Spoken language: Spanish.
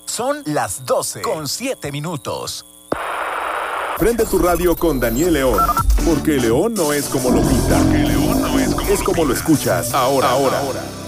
Son las 12:07. Prende tu radio con Daniel León, porque León no es como lo pinta. Es como lo escuchas ahora.